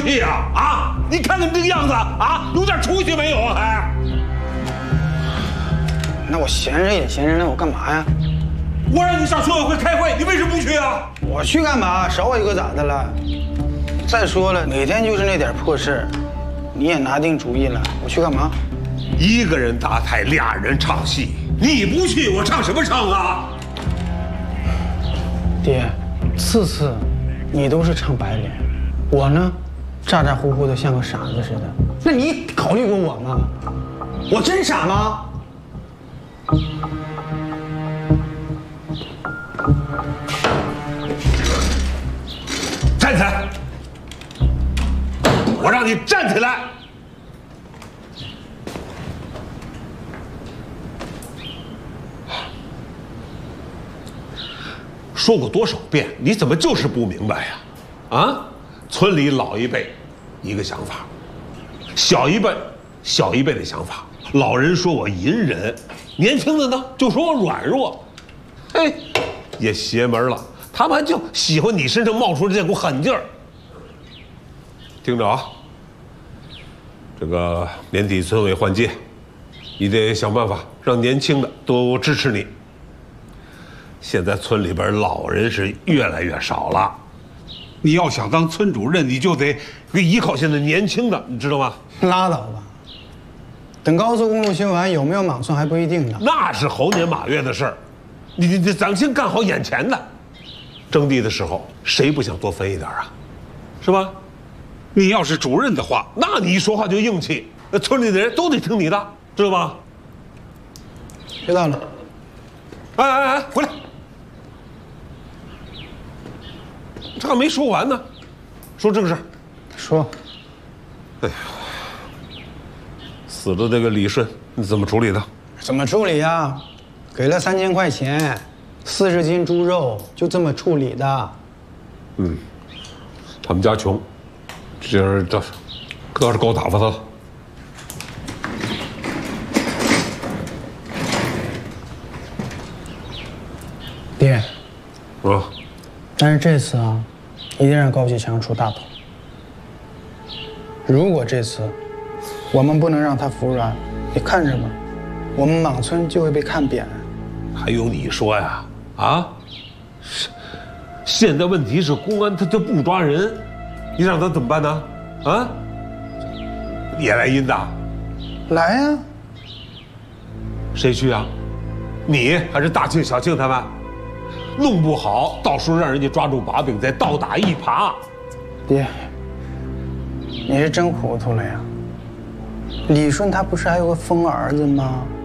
去呀？啊！你看看你这个样子啊，有点出息没有啊？还？ 那我闲着也闲着，那我干嘛呀？ 我让你上村委会开会，你为什么不去啊？ 我去干嘛？少我一个咋的了？再说了，每天就是那点破事，你也拿定主意了，我去干嘛？ 一个人搭台，俩人唱戏，你不去，我唱什么唱啊？ 爹，次次你都是唱白脸，我呢，咋咋呼呼的像个傻子似的。那你考虑过我吗？我真傻吗？ 站起来！我让你站起来！说过多少遍，你怎么就是不明白呀？啊，村里老一辈一个想法，小一辈的想法。老人说我隐忍，年轻的呢就说我软弱，嘿，也邪门了。他们就喜欢你身上冒出的这股狠劲儿。听着啊，这个年底村委换届，你得想办法让年轻的都支持你。现在村里边老人是越来越少了，你要想当村主任，你就得依靠现在年轻的，你知道吗？ 拉倒吧，等高速公路修完，有没有莽村还不一定呢。 那是猴年马月的事儿，咱们先干好眼前的。征地的时候，谁不想多分一点啊？是吧？你要是主任的话，那你一说话就硬气，那村里的人都得听你的，知道吧？ 知道了。 哎，回来！这还没说完呢，说正事。 说。 哎呀，死了这个李顺，你怎么处理的？ 怎么处理呀？给了3000块钱，40斤猪肉，就这么处理的。 嗯，他们家穷，这倒是够打发他了。 爹， 啊， 但是这次啊，一定让高启强出大头。如果这次我们不能让他服软，你看着吧，我们莽村就会被看扁。 还用你说呀？啊，现在问题是公安他不抓人，你让他怎么办呢？啊，也来阴的？ 来呀！ 谁去啊？你还是大庆、小庆他们？弄不好，到时候让人家抓住把柄，再倒打一耙。 爹，你是真糊涂了呀！李顺他不是还有个疯儿子吗？